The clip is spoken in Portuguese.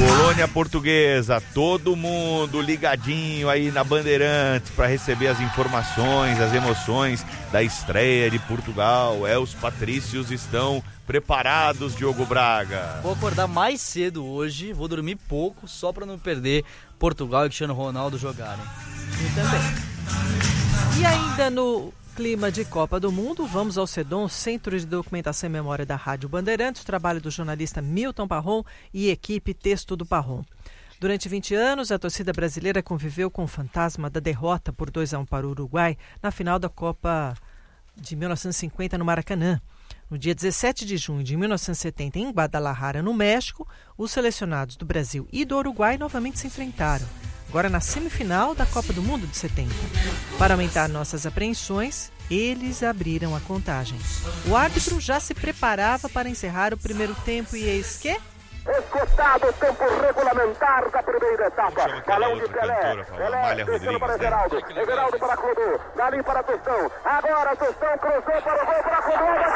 Colônia Portuguesa, todo mundo ligadinho aí na Bandeirantes para receber as informações, as emoções da estreia de Portugal. Os patrícios estão preparados, Diogo Braga. Vou acordar mais cedo hoje, vou dormir pouco só para não perder Portugal e Cristiano Ronaldo jogarem. E também. E ainda no clima de Copa do Mundo, vamos ao CEDOM, Centro de Documentação e Memória da Rádio Bandeirantes, trabalho do jornalista Milton Parron e equipe Texto do Parron. Durante 20 anos, a torcida brasileira conviveu com o fantasma da derrota por 2-1 para o Uruguai na final da Copa de 1950 no Maracanã. No dia 17 de junho de 1970, em Guadalajara, no México, os selecionados do Brasil e do Uruguai novamente se enfrentaram, agora na semifinal da Copa do Mundo de 70. Para aumentar nossas apreensões, eles abriram a contagem. O árbitro já se preparava para encerrar o primeiro tempo e eis que... Esgotado o tempo regulamentar da primeira etapa. Balão de Pelé. Pelé descendo para Everaldo. Everaldo para Clodô. Dali para Tostão. Agora Tostão cruzou para o gol para Clodô.